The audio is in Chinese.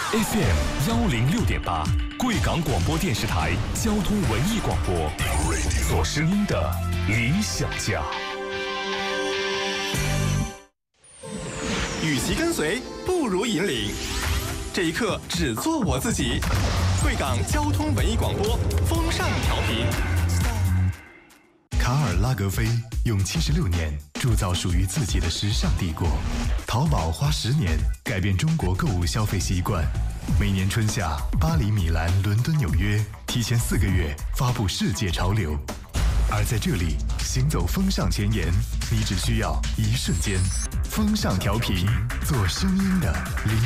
FM 106.8，贵港广播电视台交通文艺广播，做声音的理想家。 与其跟随，不如引领。这一刻，只做我自己。贵港交通文艺广播，风尚调频。 卡尔拉格菲用76年铸造属于自己的时尚帝国，淘宝花10年改变中国购物消费习惯。每年春夏，巴黎、米兰、伦敦、纽约提前4个月发布世界潮流，而在这里行走风尚前沿，你只需要1瞬间。风尚调频，做声音的理